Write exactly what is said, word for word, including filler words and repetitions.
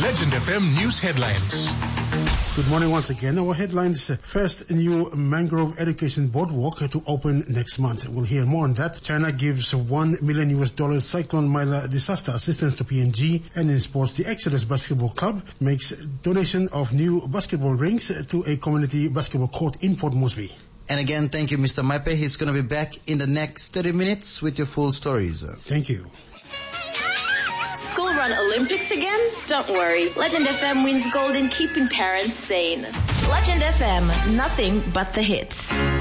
Legend F M News Headlines. Good morning once again. Our headlines: first, new mangrove education boardwalk to open next month. We'll hear more on that. China gives one million U S dollars Cyclone Mila disaster assistance to P N G. And in sports, the Exodus Basketball Club makes donation of new basketball rings to a community basketball court in Port Moresby. And again, thank you, Mister Maipe. He's going to be back in the next thirty minutes with your full stories. Thank you. School run Olympics again? Don't worry. Legend F M wins gold in keeping parents sane. Legend F M, nothing but the hits.